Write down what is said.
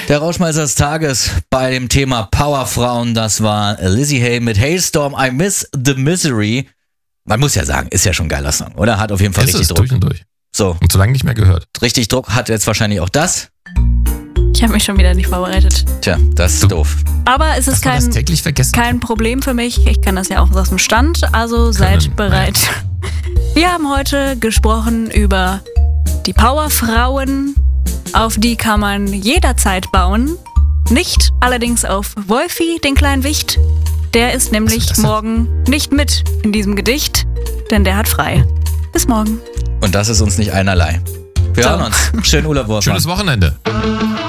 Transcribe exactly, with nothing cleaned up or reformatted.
Der Rauschmeißer des Tages bei dem Thema Powerfrauen, das war Lizzie Hay mit Hailstorm, I Miss the Misery. Man muss ja sagen, ist ja schon ein geiler Song, oder? Hat auf jeden Fall Ist richtig es Druck. durch und durch. So. Und so lange nicht mehr gehört. Richtig Druck hat jetzt wahrscheinlich auch das. Ich habe mich schon wieder nicht vorbereitet. Tja, das ist Du- doof. Aber es ist Hast du das kein, täglich vergessen? kein Problem für mich. Ich kann das ja auch aus dem Stand, also seid bereit. Wir haben heute gesprochen über die Powerfrauen. Auf die kann man jederzeit bauen. Nicht allerdings auf Wolfi, den kleinen Wicht. Der ist nämlich Was ist das denn? morgen nicht mit in diesem Gedicht, denn der hat frei. Bis morgen. Und das ist uns nicht einerlei. Wir So. hören uns. Schönen Urlaub, Wolfgang. Schönes Wochenende.